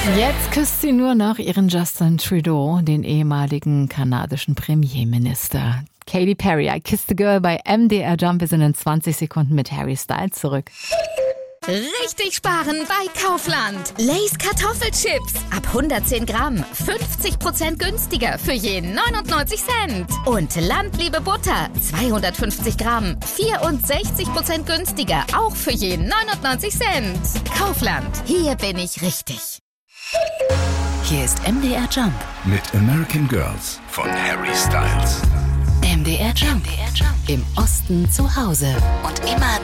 Jetzt küsst sie nur noch ihren Justin Trudeau, den ehemaligen kanadischen Premierminister. Katy Perry, I Kissed a Girl bei MDR Jump. Wir sind in 20 Sekunden mit Harry Styles zurück. Richtig sparen bei Kaufland. Lay's Kartoffelchips. Ab 110 Gramm. 50% günstiger für je 99 Cent. Und Landliebe Butter. 250 Gramm. 64% günstiger. Auch für je 99 Cent. Kaufland. Hier bin ich richtig. Hier ist MDR Jump mit American Girls von Harry Styles. MDR Jump. Im Osten zu Hause und immer